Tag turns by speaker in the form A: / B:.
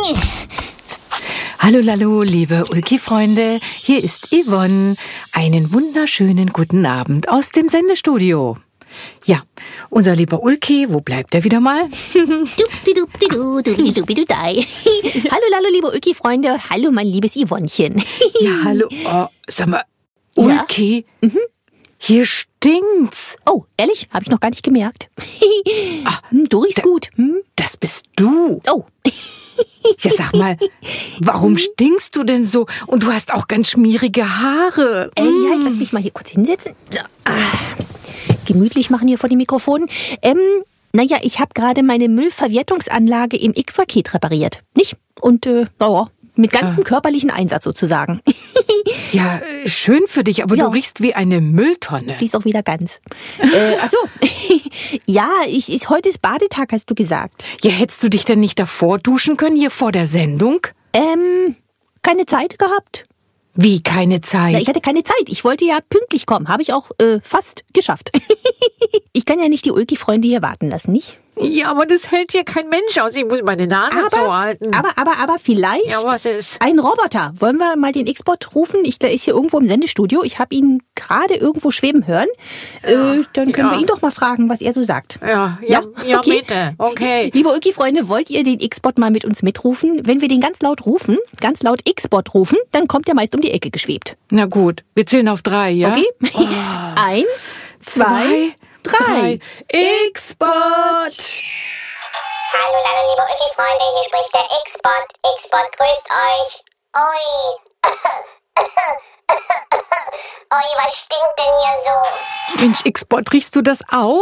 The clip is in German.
A: Hallo, Lalo, liebe Ulki-Freunde, hier ist Yvonne. Einen wunderschönen guten Abend aus dem Sendestudio. Ja, unser lieber Ulki, wo bleibt er wieder mal?
B: Hallo, Lalo, liebe Ulki-Freunde. Hallo, mein liebes Yvonnchen.
A: Ja, hallo. Oh, sag mal, Ulki, hier stinkt's.
B: Oh, ehrlich? Habe ich noch gar nicht gemerkt. Du riechst gut.
A: Das bist du.
B: Oh.
A: Ja, sag mal, warum stinkst du denn so? Und du hast auch ganz schmierige Haare.
B: Ja, jetzt lass mich mal hier kurz hinsetzen. So. Gemütlich machen hier vor dem Mikrofon. Naja, ich habe gerade meine Müllverwertungsanlage im X-Raket repariert. Nicht? Und, mit ganzem körperlichen Einsatz sozusagen.
A: Ja, schön für dich, aber
B: Ja.
A: du riechst wie eine Mülltonne.
B: Fließt auch wieder ganz. Achso. Ja, heute ist Badetag, hast du gesagt.
A: Ja, hättest du dich denn nicht davor duschen können, hier vor der Sendung?
B: Keine Zeit gehabt.
A: Wie, keine Zeit?
B: Na, ich hatte keine Zeit. Ich wollte ja pünktlich kommen. Habe ich auch fast geschafft. Ich kann ja nicht die Ulki-Freunde hier warten lassen, nicht?
C: Ja, aber das hält hier kein Mensch aus. Ich muss meine Nase zuhalten.
B: Aber vielleicht
C: Ja, was ist?
B: ein Roboter. Wollen wir mal den X-Bot rufen? Der ist hier irgendwo im Sendestudio. Ich habe ihn gerade irgendwo schweben hören. Dann können wir ihn doch mal fragen, was er so sagt.
C: Ja,
B: okay.
C: bitte. Okay.
B: Liebe Ulki-Freunde, wollt ihr den X-Bot mal mit uns mitrufen? Wenn wir den ganz laut rufen, ganz laut X-Bot rufen, dann kommt er meist um die Ecke geschwebt.
A: Na gut, wir zählen auf 3, ja?
B: Okay? 1, 2, 3.
A: X-Bot!
D: Hallo, liebe Ulki-Freunde, hier spricht der X-Bot. X-Bot grüßt euch. Ui. Ui, was stinkt denn hier so?
A: Mensch, X-Bot, riechst du das auch?